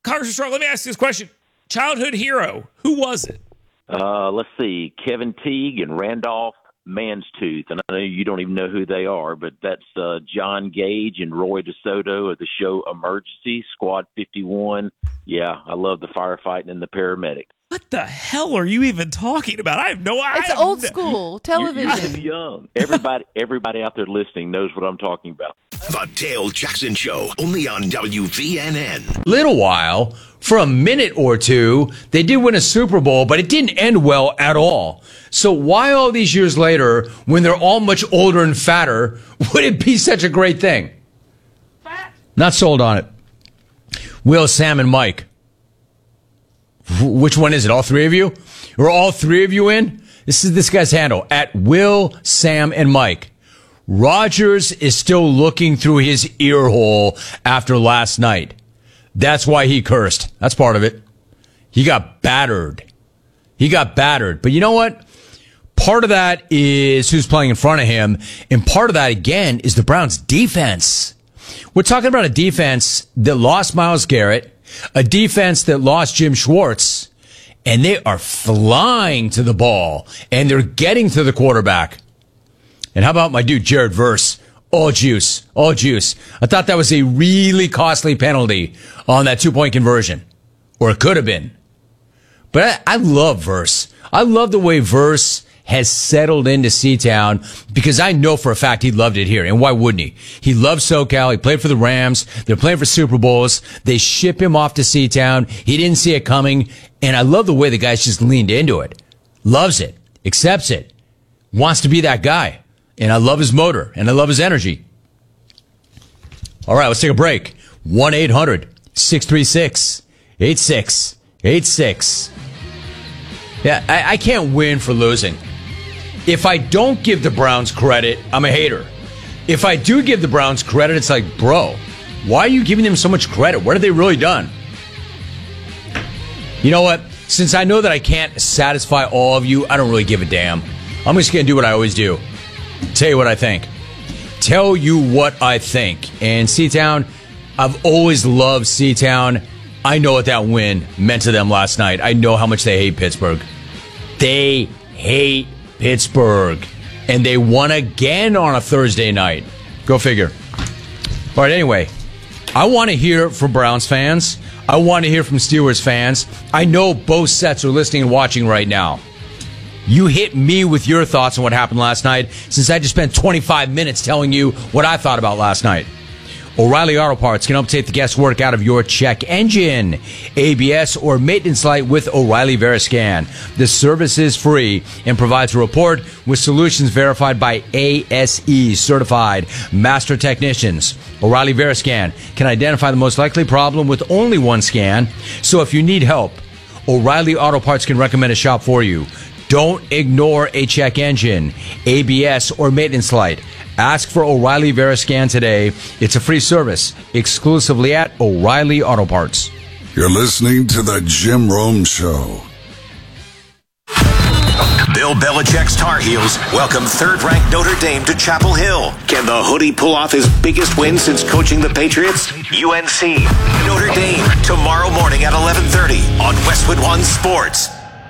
Congressman Straw, let me ask you this question. Childhood hero, who was it? Let's see, Kevin Teague and Randolph Manstooth. And I know you don't even know who they are, but that's John Gage and Roy DeSoto of the show Emergency, Squad 51. Yeah, I love the firefighting and the paramedic. What the hell are you even talking about? I have no idea. It's old school television. You're too young. Everybody out there listening knows what I'm talking about. The Dale Jackson Show, only on WVNN. Little while, for a minute or two, they did win a Super Bowl, but it didn't end well at all. So why all these years later, when they're all much older and fatter, would it be such a great thing? Fat. Not sold on it. Will, Sam, and Mike. Which one is it? All three of you? Are all three of you in? This is this guy's handle, at Will, Sam, and Mike. Rodgers is still looking through his ear hole after last night. That's why he cursed. That's part of it. He got battered. But you know what? Part of that is who's playing in front of him. And part of that, again, is the Browns' defense. We're talking about a defense that lost Myles Garrett, a defense that lost Jim Schwartz, and they are flying to the ball, and they're getting to the quarterback. And how about my dude, Jared Verse? All juice. I thought that was a really costly penalty on that 2-point conversion. Or it could have been. But I love Verse. I love the way Verse has settled into Seatown, because I know for a fact he loved it here. And why wouldn't he? He loves SoCal. He played for the Rams. They're playing for Super Bowls. They ship him off to Seatown. He didn't see it coming. And I love the way the guy's just leaned into it. Loves it. Accepts it. Wants to be that guy. And I love his motor. And I love his energy. All right, let's take a break. 1-800-636-8686. Yeah, I can't win for losing. If I don't give the Browns credit, I'm a hater. If I do give the Browns credit, it's like, bro, why are you giving them so much credit? What have they really done? You know what? Since I know that I can't satisfy all of you, I don't really give a damn. I'm just going to do what I always do. Tell you what I think. And Seatown, I've always loved Seatown. I know what that win meant to them last night. I know how much they hate Pittsburgh. They hate Pittsburgh. And they won again on a Thursday night. Go figure. All right, anyway, I want to hear from Browns fans. I want to hear from Steelers fans. I know both sets are listening and watching right now. You hit me with your thoughts on what happened last night, since I just spent 25 minutes telling you what I thought about last night. O'Reilly Auto Parts can help take the guesswork out of your check engine, ABS, or maintenance light with O'Reilly Veriscan. The service is free and provides a report with solutions verified by ASE certified master technicians. O'Reilly Veriscan can identify the most likely problem with only one scan. So if you need help, O'Reilly Auto Parts can recommend a shop for you. Don't ignore a check engine, ABS, or maintenance light. Ask for O'Reilly Veriscan today. It's a free service exclusively at O'Reilly Auto Parts. You're listening to The Jim Rome Show. Bill Belichick's Tar Heels welcome third-ranked Notre Dame to Chapel Hill. Can the Hoodie pull off his biggest win since coaching the Patriots? UNC, Notre Dame, tomorrow morning at 11:30 on Westwood One Sports.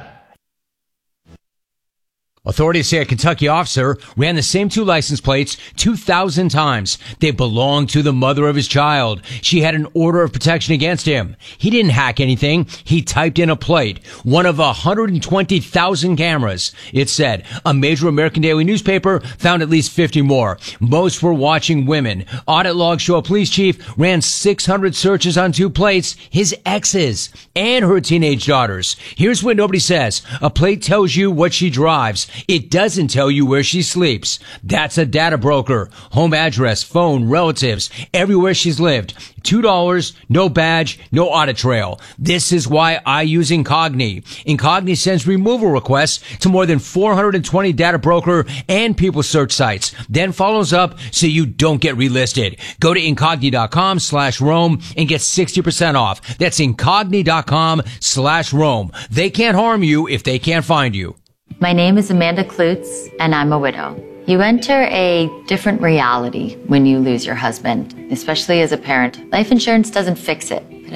Authorities say a Kentucky officer ran the same two license plates 2,000 times. They belonged to the mother of his child. She had an order of protection against him. He didn't hack anything. He typed in a plate. One of 120,000 cameras. It said a major American daily newspaper found at least 50 more. Most were watching women. Audit logs show a police chief ran 600 searches on two plates, his exes and her teenage daughters. Here's what nobody says. A plate tells you what she drives. It doesn't tell you where she sleeps. That's a data broker. Home address, phone, relatives, everywhere she's lived. $2, no badge, no audit trail. This is why I use Incogni. Incogni sends removal requests to more than 420 data broker and people search sites, then follows up so you don't get relisted. Go to Incogni.com/Rome and get 60% off. That's Incogni.com/Rome. They can't harm you if they can't find you. My name is Amanda Klutz, and I'm a widow. You enter a different reality when you lose your husband, especially as a parent. Life insurance doesn't fix it.